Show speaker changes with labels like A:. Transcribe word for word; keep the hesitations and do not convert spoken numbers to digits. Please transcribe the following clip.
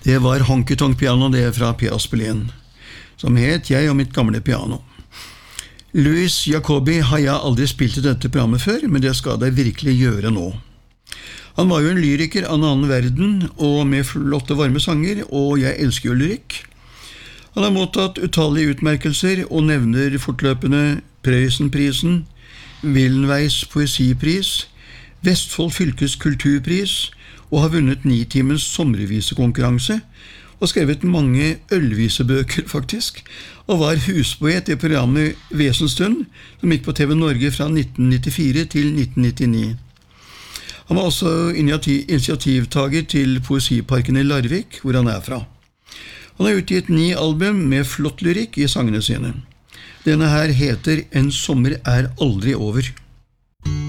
A: Det var Honky Tonk Piano, det er fra P. Aspelin, som het Jeg og mitt gamle piano. Louis Jacobi har jeg aldri spilt i dette programmet før, men det skal jeg virkelig gjøre nå. Han var jo en lyriker av en annen verden, og med flotte varme sanger, og jeg elsker jo lyrikk. Han har mottatt utallige utmerkelser og nevner fortløpende Prøysenprisen, Wildenveis poesipris, Vestfold fylkes kulturpris, og har vunnet nitimens sommervisekonkurranse, og skrevet mange ølvisebøker faktisk, og var huspoet i programmet Vesenstund, som gikk på T V Norge fra nitten nittifire til nitten nittini. Han var også initiativtager til Poesiparken i Larvik, hvor han er fra. Han har utgitt ni album med flott lyrikk i sangene sine. Denne her heter En sommer er aldri over.